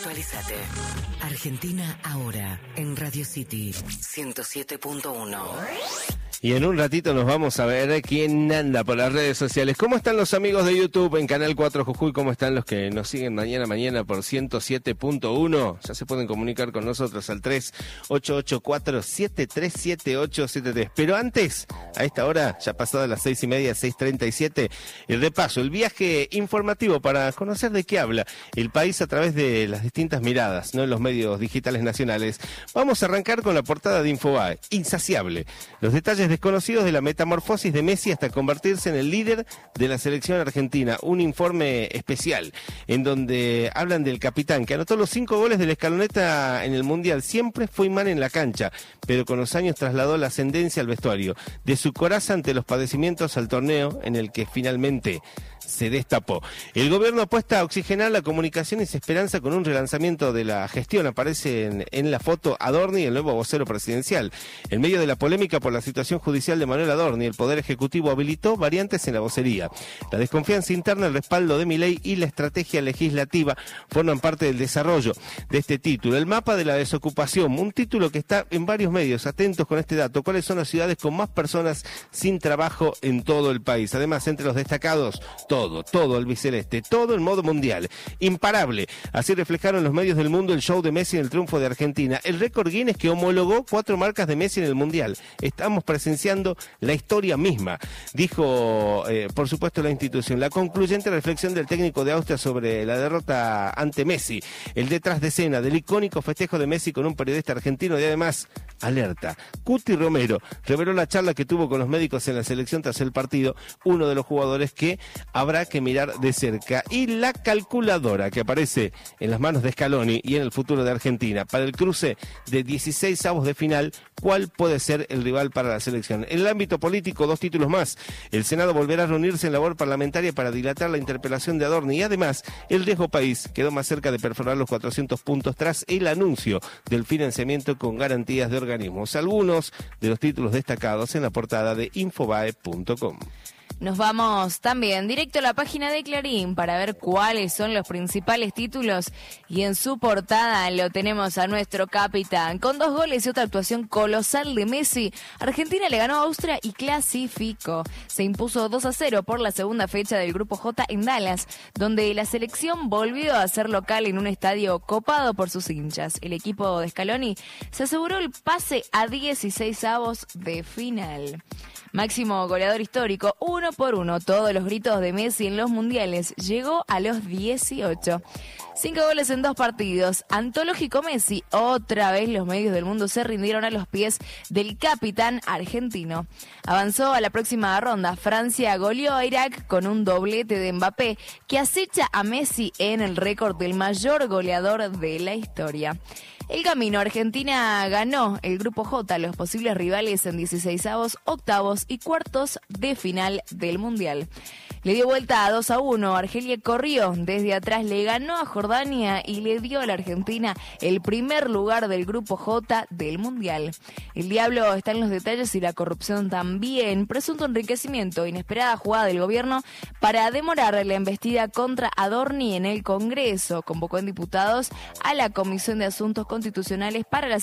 Actualizate. Argentina ahora en Radio City 107.1. Y en un ratito nos vamos a ver quién anda por las redes sociales. ¿Cómo están los amigos de YouTube en Canal 4 Jujuy? ¿Cómo están los que nos siguen mañana por 107.1? Ya se pueden comunicar con nosotros al 3884-737873. Pero antes, a esta hora, ya pasadas las 6:30, 6:37, el repaso, el viaje informativo para conocer de qué habla el país a través de las distintas miradas, ¿no? En los medios digitales nacionales. Vamos a arrancar con la portada de Infobae, insaciable. Los detalles desconocidos de la metamorfosis de Messi hasta convertirse en el líder de la selección argentina. Un informe especial en donde hablan del capitán que anotó los 5 goles de la escaloneta en el Mundial. Siempre fue imán en la cancha, pero con los años trasladó la ascendencia al vestuario. De su coraza ante los padecimientos al torneo en el que finalmente se destapó. El gobierno apuesta a oxigenar la comunicación y se esperanza con un relanzamiento de la gestión. Aparece en la foto Adorni, el nuevo vocero presidencial. En medio de la polémica por la situación judicial de Manuel Adorni, el Poder Ejecutivo habilitó variantes en la vocería. La desconfianza interna, el respaldo de Milei y la estrategia legislativa forman parte del desarrollo de este título. El mapa de la desocupación, un título que está en varios medios. Atentos con este dato. ¿Cuáles son las ciudades con más personas sin trabajo en todo el país? Además, entre los destacados, todo albiceleste, todo en modo mundial, imparable. Así reflejaron los medios del mundo el show de Messi en el triunfo de Argentina. El récord Guinness que homologó 4 marcas de Messi en el mundial. Estamos presenciando la historia misma, dijo, por supuesto, la institución. La concluyente reflexión del técnico de Austria sobre la derrota ante Messi. El detrás de escena del icónico festejo de Messi con un periodista argentino y además, alerta. Cuti Romero reveló la charla que tuvo con los médicos en la selección tras el partido, uno de los jugadores que habrá que mirar de cerca. Y la calculadora que aparece en las manos de Scaloni y en el futuro de Argentina para el cruce de 16avos de final, ¿cuál puede ser el rival para la selección? En el ámbito político, 2 títulos más. El Senado volverá a reunirse en labor parlamentaria para dilatar la interpelación de Adorni y además el riesgo país quedó más cerca de perforar los 400 puntos tras el anuncio del financiamiento con garantías de organismos. Algunos de los títulos destacados en la portada de Infobae.com. Nos vamos también directo a la página de Clarín para ver cuáles son los principales títulos y en su portada lo tenemos a nuestro capitán. Con 2 goles y otra actuación colosal de Messi, Argentina le ganó a Austria y clasificó. Se impuso 2-0 por la segunda fecha del Grupo J en Dallas, donde la selección volvió a ser local en un estadio copado por sus hinchas. El equipo de Scaloni se aseguró el pase a 16avos de final. Máximo goleador histórico, 1 por 1, todos los gritos de Messi en los mundiales, llegó a los 18. 5 goles en 2 partidos, antológico Messi, otra vez los medios del mundo se rindieron a los pies del capitán argentino. Avanzó a la próxima ronda, Francia goleó a Irak con un doblete de Mbappé, que acecha a Messi en el récord del mayor goleador de la historia. El camino, Argentina ganó el Grupo J, los posibles rivales en 16avos, octavos y cuartos de final del Mundial. Le dio vuelta a 2-1, Argelia corrió desde atrás, le ganó a Jordania y le dio a la Argentina el primer lugar del Grupo J del Mundial. El diablo está en los detalles y la corrupción también. Presunto enriquecimiento, inesperada jugada del gobierno para demorar la embestida contra Adorni en el Congreso. Convocó en diputados a la Comisión de Asuntos Constitucionales para la